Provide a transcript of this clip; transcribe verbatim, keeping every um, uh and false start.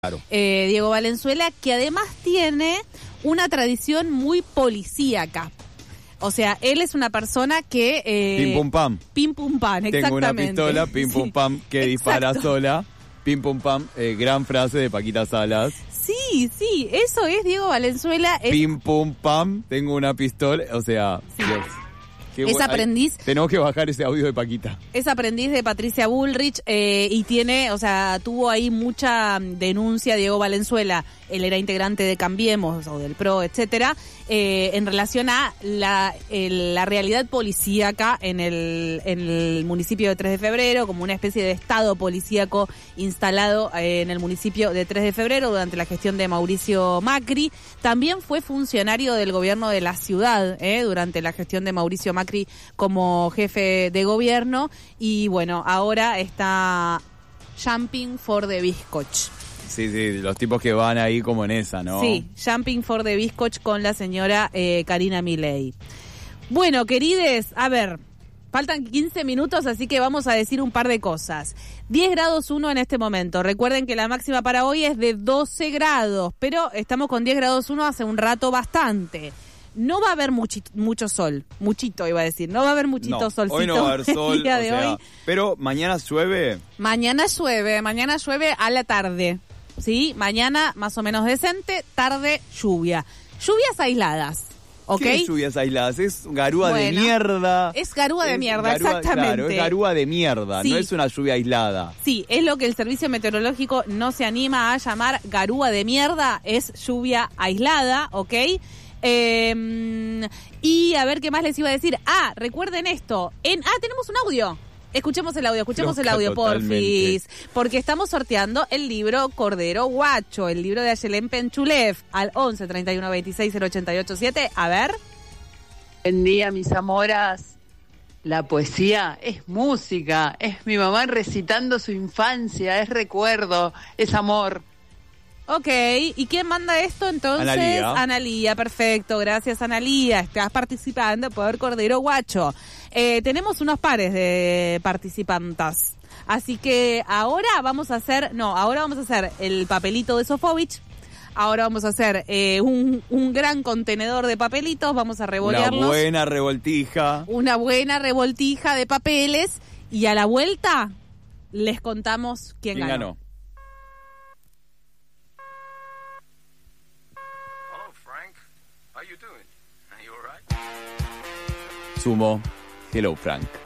Claro. Eh, Diego Valenzuela, que además tiene una tradición muy policíaca. O sea, él es una persona que... Eh, pim pum pam. Pim pum pam, exactamente. Tengo una pistola, pim pum pam, que sí, dispara exacto. sola. Pim pum pam, eh, gran frase de Paquita Salas. Sí, sí, eso es Diego Valenzuela. Es... Pim pum pam, tengo una pistola, o sea... Sí. Dios. Qué Es bu- aprendiz. Ay, tenemos que bajar ese audio de Paquita. Es aprendiz de Patricia Bullrich eh, y tiene, o sea, tuvo ahí mucha denuncia Diego Valenzuela. Él era integrante de Cambiemos o del P R O, etcétera, eh, en relación a la, el, la realidad policíaca en el, en el municipio de tres de febrero, como una especie de estado policíaco instalado eh, en el municipio de tres de febrero durante la gestión de Mauricio Macri. También fue funcionario del gobierno de la ciudad eh, durante la gestión de Mauricio Macri como jefe de gobierno. Y bueno, ahora está jumping for the bizcoch. Sí, sí, los tipos que van ahí como en esa, ¿no? Sí, Jumping for the Bizcoch con la señora eh, Karina Milei. Bueno, querides, a ver, faltan quince minutos, así que vamos a decir un par de cosas. diez grados uno en este momento. Recuerden que la máxima para hoy es de doce grados, pero estamos con diez grados uno hace un rato bastante. No va a haber muchi, mucho sol, muchito iba a decir, no va a haber muchito no, solcito hoy no va a haber sol, el día o de sea, hoy. pero mañana llueve. Mañana llueve, mañana llueve a la tarde. Sí, mañana más o menos decente, tarde lluvia. Lluvias aisladas, ¿ok? ¿Qué lluvias aisladas? Es garúa Bueno, de mierda. Es garúa de Es mierda, garúa, exactamente. Claro, es garúa de mierda, Sí. no es una lluvia aislada. Sí, es lo que el servicio meteorológico no se anima a llamar garúa de mierda, es lluvia aislada, ¿ok? Eh, y a ver qué más les iba a decir. Ah, recuerden esto. En, ah, tenemos un audio. Escuchemos el audio, escuchemos Loca el audio, totalmente. porfis. Porque estamos sorteando el libro Cordero Guacho, el libro de Ayelén Penchulev, al once treinta y uno veintiséis cero ochenta y ocho siete. A ver. Buen día, mis amoras. La poesía es música, es mi mamá recitando su infancia, es recuerdo, es amor. Ok, ¿y quién manda esto entonces? Analía. Analía, perfecto, gracias Analía, estás participando por Cordero Guacho. Eh, tenemos unos pares de participantes, así que ahora vamos a hacer, no, ahora vamos a hacer el papelito de Sofovich, ahora vamos a hacer eh, un, un gran contenedor de papelitos, vamos a revolearlos. Una buena revoltija. Una buena revoltija de papeles y a la vuelta les contamos quién, ¿Quién ganó. ganó? Sumo. Hello, Frank.